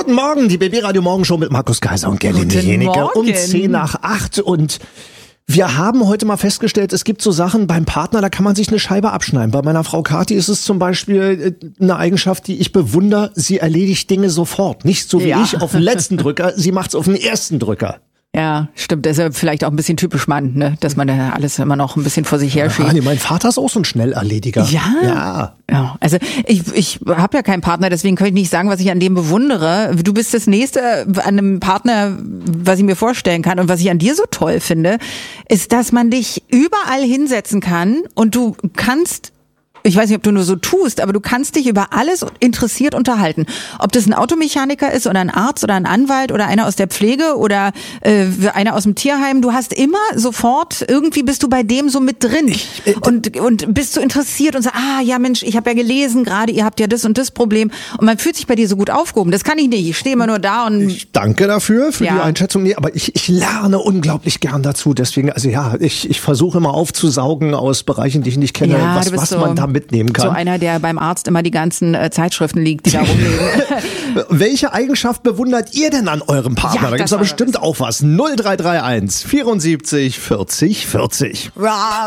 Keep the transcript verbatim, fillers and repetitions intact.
Guten Morgen, die B B Radio Morgenshow mit Markus Kaiser und Gerlinde Jenike um zehn nach acht und wir haben heute mal festgestellt, es gibt so Sachen beim Partner, da kann man sich eine Scheibe abschneiden. Bei meiner Frau Kathi ist es zum Beispiel eine Eigenschaft, die ich bewundere. Sie erledigt Dinge sofort. Nicht so wie ja. ich auf den letzten Drücker, sie macht's auf den ersten Drücker. Ja, stimmt. Das ist ja vielleicht auch ein bisschen typisch Mann, ne? Dass man da alles immer noch ein bisschen vor sich her schiebt. Ja, nee, mein Vater ist auch so ein Schnellerlediger. Ja? Ja. Ja. Also ich, ich habe ja keinen Partner, deswegen kann ich nicht sagen, was ich an dem bewundere. Du bist das Nächste an einem Partner, was ich mir vorstellen kann. Und was ich an dir so toll finde, ist, dass man dich überall hinsetzen kann und du kannst... Ich weiß nicht, ob du nur so tust, aber du kannst dich über alles interessiert unterhalten. Ob das ein Automechaniker ist oder ein Arzt oder ein Anwalt oder einer aus der Pflege oder äh, einer aus dem Tierheim. Du hast immer sofort, irgendwie bist du bei dem so mit drin ich, äh, und, und bist so interessiert und sagst, ah ja Mensch, ich habe ja gelesen, gerade ihr habt ja das und das Problem. Und man fühlt sich bei dir so gut aufgehoben. Das kann ich nicht. Ich stehe immer nur da und... Ich danke dafür, für ja. die Einschätzung. Nee, aber ich, ich lerne unglaublich gern dazu. Deswegen, also ja, ich, ich versuche immer aufzusaugen aus Bereichen, die ich nicht kenne, ja, was, was so man da mitnehmen kann. So einer, der beim Arzt immer die ganzen äh, Zeitschriften liegt, die da rumliegen. Welche Eigenschaft bewundert ihr denn an eurem Partner? Ja, da gibt's da bestimmt auch was. null drei drei eins vierundsiebzig vierzig vierzig.